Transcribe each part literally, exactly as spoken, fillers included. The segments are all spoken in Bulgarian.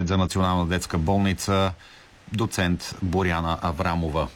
за Национална детска болница, доцент Боряна Аврамова.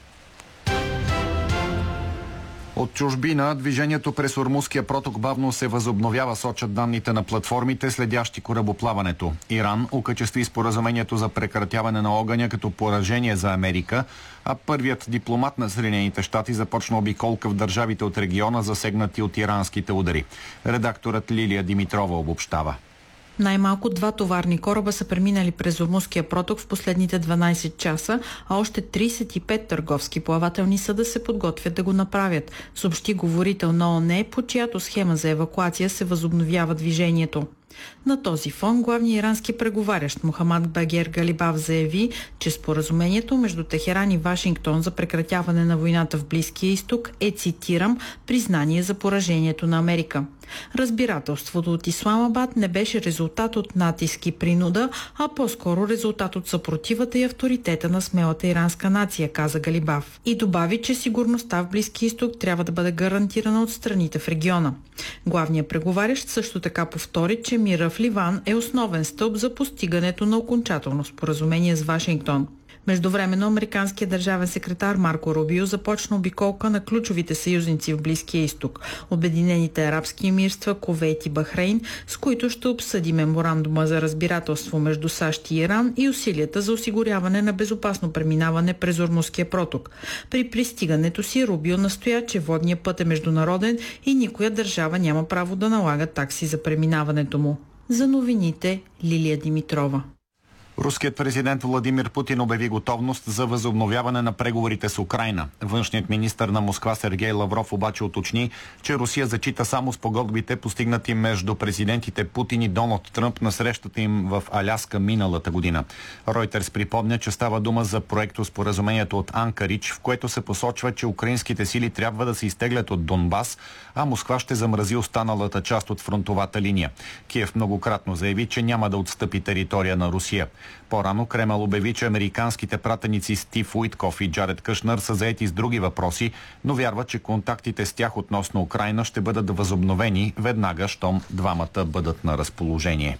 От чужбина движението през Ормузския проток бавно се възобновява, сочат данните на платформите, следящи корабоплаването. Иран окачестви споразумението за прекратяване на огъня като поражение за Америка, а първият дипломат на Съединените щати започна обиколка в държавите от региона, засегнати от иранските удари. Редакторът Лилия Димитрова обобщава. Най-малко два товарни кораба са преминали през Ормузския проток в последните дванайсет часа, а още трийсет и пет търговски плавателни съда се подготвят да го направят, съобщи говорител на ООН, по чиято схема за евакуация се възобновява движението. На този фон главният ирански преговарящ Мохамад Багер Галибав заяви, че споразумението между Техеран и Вашингтон за прекратяване на войната в Близкия изток е, цитирам, признание за поражението на Америка. Разбирателството от Исламабад не беше резултат от натиск и принуда, а по-скоро резултат от съпротивата и авторитета на смелата иранска нация, каза Галибав. И добави, че сигурността в Близкия изток трябва да бъде гарантирана от страните в региона. Главният преговарящ също така повтори, че мира в Ливан е основен стълб за постигането на окончателно споразумение с Вашингтон. Междувременно американският държавен секретар Марко Рубио започна обиколка на ключовите съюзници в Близкия изток – Обединените арабски емирства, Кувейт и Бахрейн, с които ще обсъди меморандума за разбирателство между САЩ и Иран и усилията за осигуряване на безопасно преминаване през Ормузския проток. При пристигането си Рубио настоя, че водният път е международен и никоя държава няма право да налага такси за преминаването му. За новините Лилия Димитрова. Руският президент Владимир Путин обяви готовност за възобновяване на преговорите с Украйна. Външният министър на Москва Сергей Лавров обаче уточни, че Русия зачита само спогодбите, постигнати между президентите Путин и Доналд Тръмп на срещата им в Аляска миналата година. Ройтерс припомня, че става дума за проекто споразумението от Анкарич, в което се посочва, че украинските сили трябва да се изтеглят от Донбас, а Москва ще замрази останалата част от фронтовата линия. Киев многократно заяви, че няма да отстъпи територия на Русия. По-рано Кремъл обяви, че американските пратеници Стив Уитков и Джаред Кушнер са заети с други въпроси, но вярва, че контактите с тях относно Украйна ще бъдат възобновени веднага, щом двамата бъдат на разположение.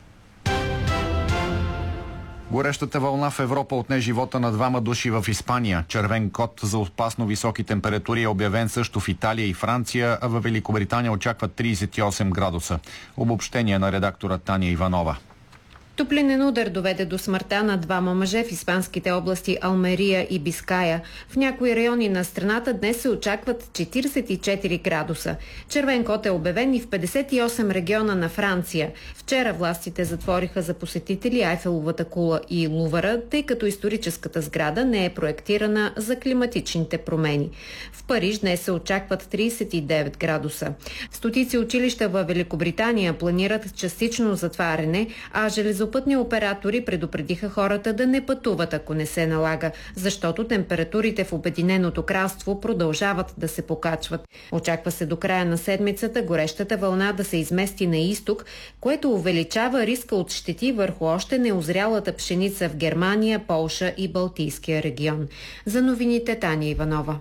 Горещата вълна в Европа отне живота на двама души в Испания. Червен код за опасно високи температури е обявен също в Италия и Франция, а във Великобритания очакват трийсет и осем градуса. Обобщение на редактора Таня Иванова. Топлинен удар доведе до смъртта на двама мъже в испанските области Алмерия и Биская. В някои райони на страната днес се очакват четирийсет и четири градуса. Червен код е обявен и в петдесет и осем региона на Франция. Вчера властите затвориха за посетители Айфеловата кула и Лувъра, тъй като историческата сграда не е проектирана за климатичните промени. В Париж днес се очакват трийсет и девет градуса. Стотици училища във Великобритания планират частично затваряне, а железопътни оператори предупредиха хората да не пътуват, ако не се налага, защото температурите в Обединеното кралство продължават да се покачват. Очаква се до края на седмицата горещата вълна да се измести на изток, което увеличава риска от щети върху още неозрялата пшеница в Германия, Полша и Балтийския регион. За новините Таня Иванова.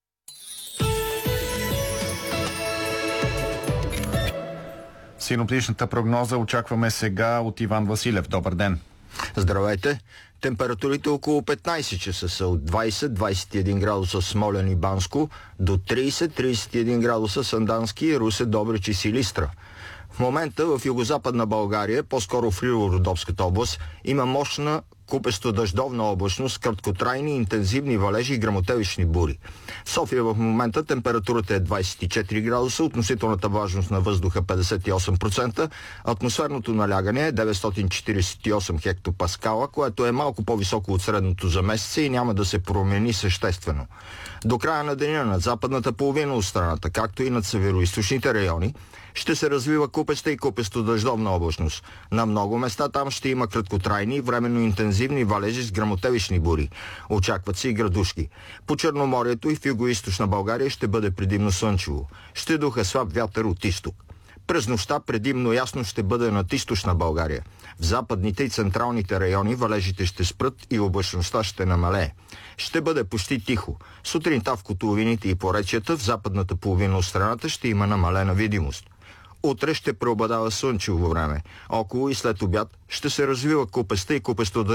Синоптичната прогноза очакваме сега от Иван Василев. Добър ден! Здравейте! Температурите около петнайсет часа са от двайсет до двайсет и един градуса Смолян и Банско, до трийсет до трийсет и един градуса Сандански, Русе, Добрич и Силистра. В момента в югозападна България, по-скоро в Рило-Родопската област, има мощна купесто-дъждовна облачност, краткотрайни интензивни валежи и гръмотевични бури. В София в момента температурата е двайсет и четири градуса, относителната влажност на въздуха петдесет и осем процента, атмосферното налягане е деветстотин четирийсет и осем хектопаскала, което е малко по-високо от средното за месеца и няма да се промени съществено. До края на деня над западната половина от страната, както и над североизточните райони, ще се развива купеста и купесто-дъждовна облачност. На много места там ще има краткотрайни, временно интензивни валежи с гръмотевични бури. Очакват се и градушки. По Черноморието и в югоизточна България ще бъде предимно слънчево. Ще духа слаб вятър от изток. През нощта предимно ясно ще бъде над източна България. В западните и централните райони валежите ще спрат и облачността ще намалее. Ще бъде почти тихо. Сутринта в котловините и поречията в западната половина от страната ще има намалена видимост. Утре ще преобладава слънчево време. Около и след обяд ще се развива купеста и купесто